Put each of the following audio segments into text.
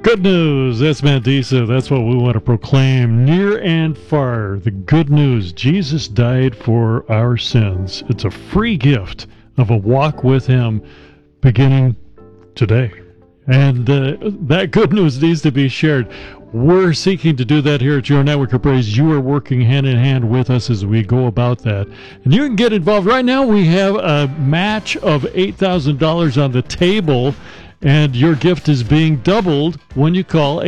Good news. That's Mandisa. That's what we want to proclaim near and far. The good news. Jesus died for our sins. It's a free gift of a walk with him beginning today. And that good news needs to be shared. We're seeking to do that here at Your Network of Praise. You are working hand in hand with us as we go about that. And you can get involved. Right now we have a match of $8,000 on the table. And your gift is being doubled when you call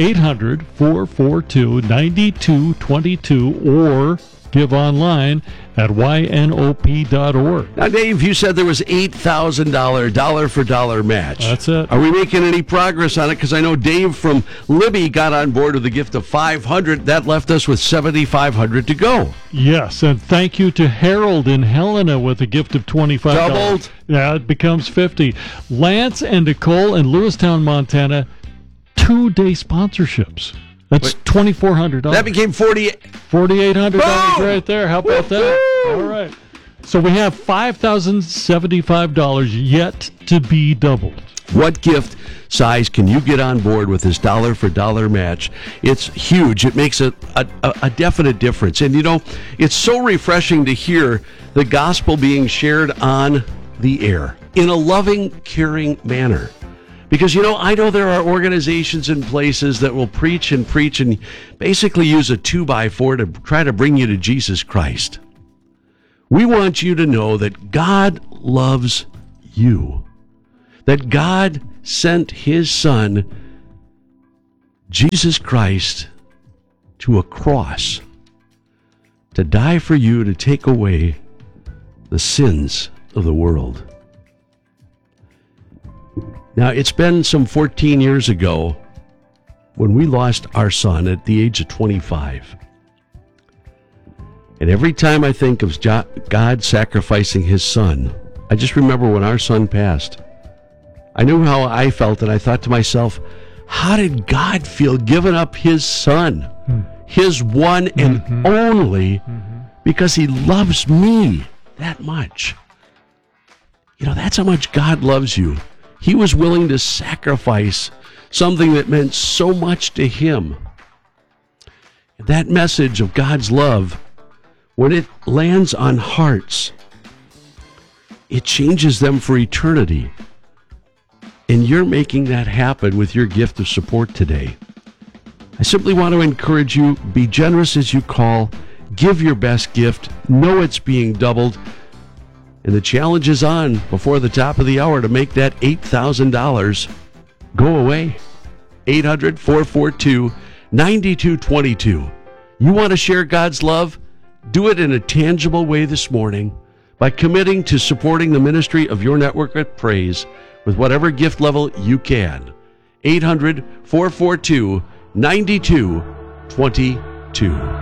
800-442-9222 or give online at ynop.org. Now, Dave, you said there was $8,000 dollar-for-dollar match. That's it. Are we making any progress on it? Because I know Dave from Libby got on board with a gift of $500. That left us with $7,500 to go. Yes, and thank you to Harold in Helena with a gift of $25. Doubled? Yeah, it becomes $50. Lance and Nicole in Lewistown, Montana, 2-day sponsorships. That's $2,400. That became $4,800 right there. How about that? All right. So we have $5,075 yet to be doubled. What gift size can you get on board with this dollar-for-dollar match? It's huge. It makes a definite difference. And, you know, it's so refreshing to hear the gospel being shared on the air in a loving, caring manner. Because, you know, I know there are organizations and places that will preach and basically use a 2x4 to try to bring you to Jesus Christ. We want you to know that God loves you. That God sent his Son, Jesus Christ, to a cross to die for you, to take away the sins of the world. Now, it's been some 14 years ago when we lost our son at the age of 25. And every time I think of God sacrificing his son, I just remember when our son passed. I knew how I felt, and I thought to myself, how did God feel giving up his son, his one and only, because he loves me that much? You know, that's how much God loves you. He was willing to sacrifice something that meant so much to him. That message of God's love, when it lands on hearts, it changes them for eternity. And you're making that happen with your gift of support today. I simply want to encourage you, be generous as you call, give your best gift, know it's being doubled. And the challenge is on before the top of the hour to make that $8,000 go away. 800-442-9222. You want to share God's love? Do it in a tangible way this morning by committing to supporting the ministry of Your Network of Praise with whatever gift level you can. 800-442-9222.